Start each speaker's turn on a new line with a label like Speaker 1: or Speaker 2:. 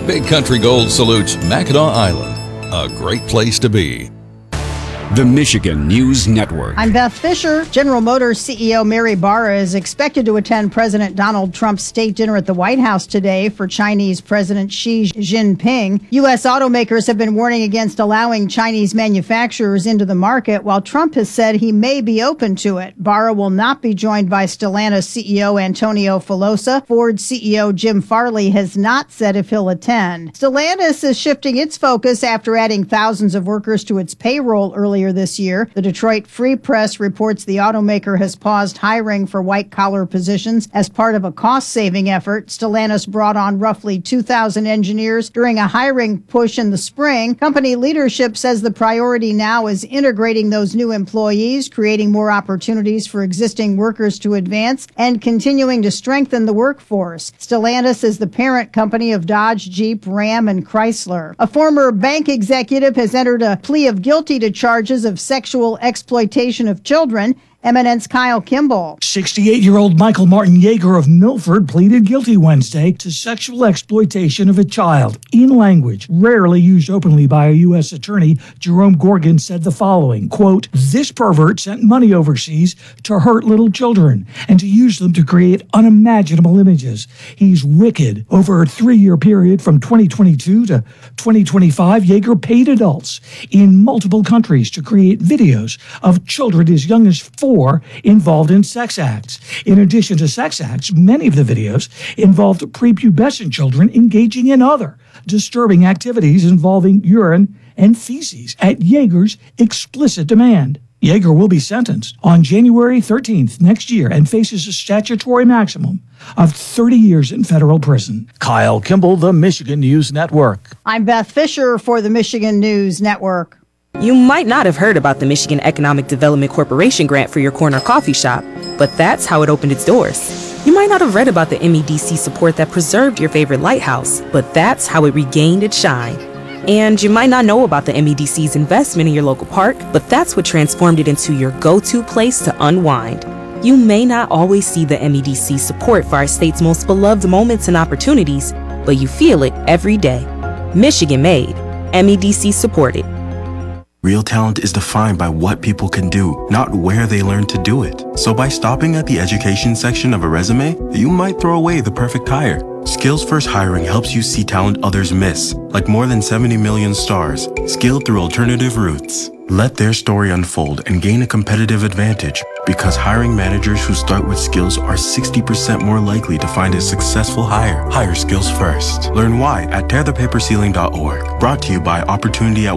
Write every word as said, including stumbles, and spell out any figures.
Speaker 1: Big Country Gold salutes Mackinac Island, a great place to be.
Speaker 2: The Michigan News Network.
Speaker 3: I'm Beth Fisher. General Motors C E O Mary Barra is expected to attend President Donald Trump's state dinner at the White House today for Chinese President Xi Jinping. U S automakers have been warning against allowing Chinese manufacturers into the market, while Trump has said he may be open to it. Barra will not be joined by Stellantis C E O Antonio Filosa. Ford C E O Jim Farley has not said if he'll attend. Stellantis is shifting its focus after adding thousands of workers to its payroll earlier this year. The Detroit Free Press reports the automaker has paused hiring for white-collar positions as part of a cost-saving effort. Stellantis brought on roughly two thousand engineers during a hiring push in the spring. Company leadership says the priority now is integrating those new employees, creating more opportunities for existing workers to advance, and continuing to strengthen the workforce. Stellantis is the parent company of Dodge, Jeep, Ram, and Chrysler. A former bank executive has entered a plea of guilty to charges of sexual exploitation of children. M N N's Kyle Kimball.
Speaker 4: sixty-eight-year-old Michael Martin Yeager of Milford pleaded guilty Wednesday to sexual exploitation of a child in language rarely used openly by a U S attorney. Jerome Gorgon said the following, quote, "This pervert sent money overseas to hurt little children and to use them to create unimaginable images. He's wicked." Over a three-year period from twenty twenty-two to twenty twenty-five, Yeager paid adults in multiple countries to create videos of children as young as four involved in sex acts. In addition to sex acts, many of the videos involved prepubescent children engaging in other disturbing activities involving urine and feces at Yeager's explicit demand. Yeager will be sentenced on January thirteenth next year and faces a statutory maximum of thirty years in federal prison. Kyle Kimball, the Michigan News Network.
Speaker 3: I'm Beth Fisher for the Michigan News Network.
Speaker 5: You might not have heard about the Michigan Economic Development Corporation grant for your corner coffee shop, but that's how it opened its doors. You might not have read about the M E D C support that preserved your favorite lighthouse, but that's how it regained its shine. And you might not know about the M E D C's investment in your local park, but that's what transformed it into your go-to place to unwind. You may not always see the M E D C support for our state's most beloved moments and opportunities, but you feel it every day. Michigan made, M E D C supported.
Speaker 6: Real talent is defined by what people can do, not where they learn to do it. So by stopping at the education section of a resume, you might throw away the perfect hire. Skills First Hiring helps you see talent others miss, like more than seventy million stars, skilled through alternative routes. Let their story unfold and gain a competitive advantage, because hiring managers who start with skills are sixty percent more likely to find a successful hire. Hire skills first. Learn why at tear the paper ceiling dot org. Brought to you by Opportunity at